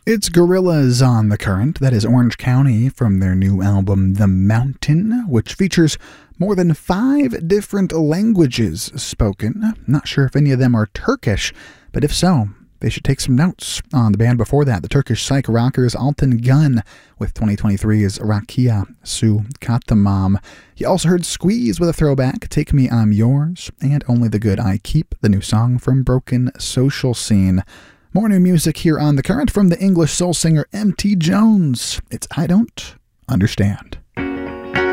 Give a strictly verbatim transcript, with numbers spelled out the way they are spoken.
It's Gorillaz on the Current. That is Orange County from their new album The Mountain, which features more than five different languages spoken. Not sure if any of them are Turkish, but if so, they should take some notes on the band before that, the Turkish psych rockers Altan Gun, with twenty twenty-three's Rakia Su Katamam. You also heard Squeeze with a throwback, Take Me I'm Yours, and Only the Good I Keep, the new song from Broken Social Scene. More new music here on The Current from the English soul singer M T Jones. It's I Don't Understand.